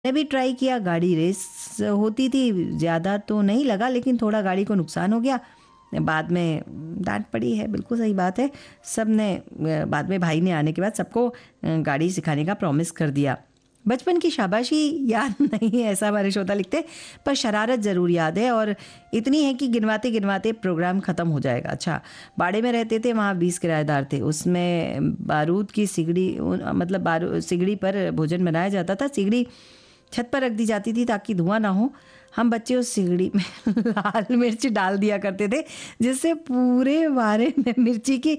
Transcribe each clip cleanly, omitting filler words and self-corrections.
मैंने भी ट्राई किया, गाड़ी रेस होती थी, ज़्यादा तो नहीं लगा लेकिन थोड़ा गाड़ी को नुकसान हो गया। बाद में डाँट पड़ी है, बिल्कुल सही बात है। सबने बाद में भाई ने आने के बाद सबको गाड़ी सिखाने का प्रॉमिस कर दिया। बचपन की शाबाशी याद नहीं है, ऐसा हमारे श्रोता लिखते, पर शरारत ज़रूर याद है और इतनी है कि गिनवाते-गिनवाते प्रोग्राम ख़त्म हो जाएगा। अच्छा, बाड़े में रहते थे, वहाँ 20 किराएदार थे, उसमें बारूद की सिगड़ी मतलब सिगड़ी पर भोजन बनाया जाता था। सिगड़ी छत पर रख दी जाती थी ताकि धुआं ना हो। हम बच्चे उस सिगड़ी में लाल मिर्च डाल दिया करते थे, जिससे पूरे बारे में मिर्ची की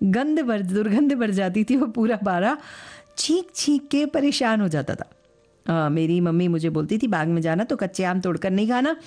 दुर्गंध भर जाती थी। वो पूरा बारा छींक-छींक के परेशान हो जाता था। मेरी मम्मी मुझे बोलती थी, बाग में जाना तो कच्चे आम तोड़कर नहीं खाना,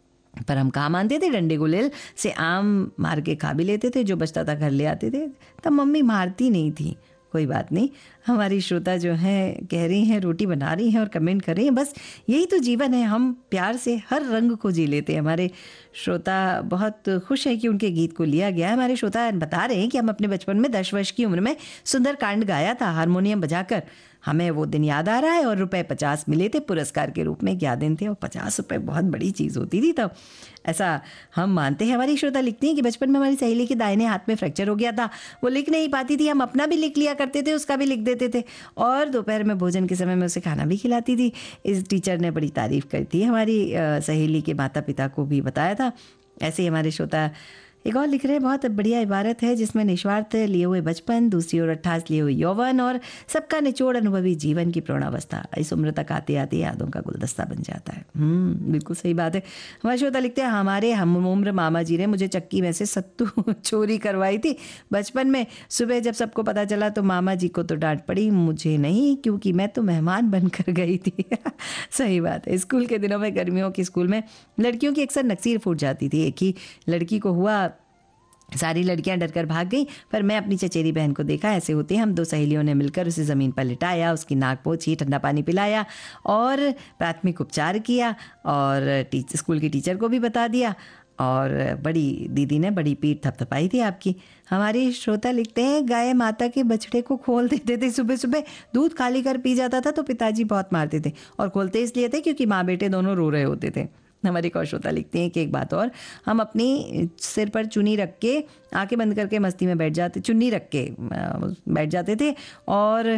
पर हम कहाँ मानते थे। डंडे गुलेल से आम मार के खा भी लेते थे, जो बचता था घर ले आते थे। तब मम्मी मारती नहीं थी। कोई बात नहीं, हमारी श्रोता जो हैं कह रही हैं, रोटी बना रही हैं और कमेंट कर रही हैं, बस यही तो जीवन है। हम प्यार से हर रंग को जी लेते हैं। हमारे श्रोता बहुत खुश हैं कि उनके गीत को लिया गया है। हमारे श्रोता बता रहे हैं कि हम अपने बचपन में 10 वर्ष की उम्र में सुंदरकांड गाया था हारमोनियम बजाकर। हमें वो दिन याद आ रहा है और रुपए 50 मिले थे पुरस्कार के रूप में। क्या दिन थे, और 50 रुपये बहुत बड़ी चीज़ होती थी तब, ऐसा हम मानते हैं। हमारी श्रोता लिखती हैं कि बचपन में हमारी सहेली के दाहिने हाथ में फ्रैक्चर हो गया था, वो लिख नहीं पाती थी, हम अपना भी लिख लिया करते थे, उसका भी लिख देते थे और दोपहर में भोजन के समय में उसे खाना भी खिलाती थी। इस टीचर ने बड़ी तारीफ़ करी थी, हमारी सहेली के माता पिता को भी बताया था। ऐसे ही हमारे श्रोता एक और लिख रहे हैं, बहुत बढ़िया इबारत है जिसमें निस्वार्थ लिए हुए बचपन, दूसरी ओर 28 लिए हुए यौवन और सबका निचोड़ अनुभवी जीवन की प्रौढ़ावस्था इस उम्र तक आते आते यादों का गुलदस्ता बन जाता है। बिल्कुल सही बात है। हमारे श्रोता लिखते हैं, हमारे हम उम्र मामा जी ने मुझे चक्की में से सत्तू चोरी करवाई थी बचपन में। सुबह जब सबको पता चला तो मामा जी को तो डांट पड़ी, मुझे नहीं, क्योंकि मैं तो मेहमान बनकर गई थी। सही बात है। स्कूल के दिनों में, गर्मियों के स्कूल में लड़कियों की अक्सर नक्सीर फूट जाती थी। एक ही लड़की को हुआ, सारी लड़कियां डरकर भाग गईं, पर मैं अपनी चचेरी बहन को देखा। ऐसे होते हम दो सहेलियों ने मिलकर उसे ज़मीन पर लिटाया, उसकी नाक पोंछी, ठंडा पानी पिलाया और प्राथमिक उपचार किया और स्कूल की टीचर को भी बता दिया और बड़ी दीदी ने बड़ी पीठ थपथपाई थी आपकी। हमारी श्रोता लिखते हैं, गाय माता के बछड़े को खोल देते थे, सुबह सुबह दूध खाली कर पी जाता था तो पिताजी बहुत मारते थे, और खोलते इसलिए थे क्योंकि माँ बेटे दोनों रो रहे होते थे। हमारी एक और श्रोता लिखती हैं कि एक बात और, हम अपनी सिर पर चुन्नी रख के आंखें बंद करके मस्ती में बैठ जाते, चुन्नी रख के बैठ जाते थे और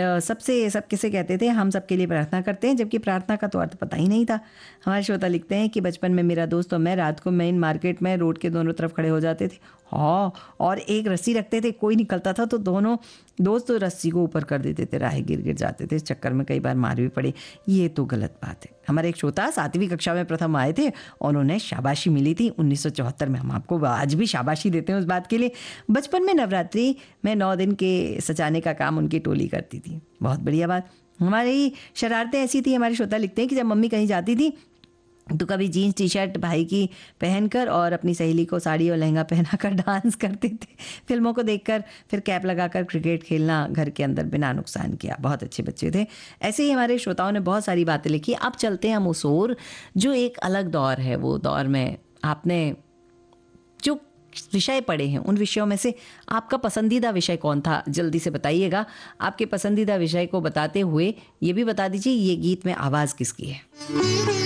सब किसे कहते थे, हम सबके लिए प्रार्थना करते हैं, जबकि प्रार्थना का तो अर्थ पता ही नहीं था। हमारे श्रोता लिखते हैं कि बचपन में मेरा दोस्त और मैं रात को मेन मार्केट में रोड के दोनों तरफ खड़े हो जाते थे, हाँ, और एक रस्सी रखते थे, कोई निकलता था तो दोनों दोस्त तो रस्सी को ऊपर कर देते थे, राह गिर जाते थे। इस चक्कर में कई बार मार भी पड़े, ये तो गलत बात है। हमारे एक श्रोता 7वीं कक्षा में प्रथम आए थे और उन्हें शाबाशी मिली थी 1974 में। हम आपको आज भी शाबाशी देते हैं उस बात के लिए। बचपन में नवरात्रि में 9 दिन के सजाने का काम उनकी टोली करती थी। बहुत बढ़िया बात। हमारी शरारतें ऐसी थी, हमारे श्रोता लिखते हैं कि जब मम्मी कहीं जाती थी तो कभी जीन्स टी शर्ट भाई की पहनकर और अपनी सहेली को साड़ी और लहंगा पहनाकर डांस करते थे, फिल्मों को देखकर, फिर कैप लगाकर क्रिकेट खेलना घर के अंदर बिना नुकसान किया। बहुत अच्छे बच्चे थे। ऐसे ही हमारे श्रोताओं ने बहुत सारी बातें लिखी। अब चलते हैं हम उस ओर जो एक अलग दौर है। वो दौर में आपने जो विषय पढ़े हैं, उन विषयों में से आपका पसंदीदा विषय कौन था, जल्दी से बताइएगा। आपके पसंदीदा विषय को बताते हुए ये भी बता दीजिए, ये गीत में आवाज़ किसकी है।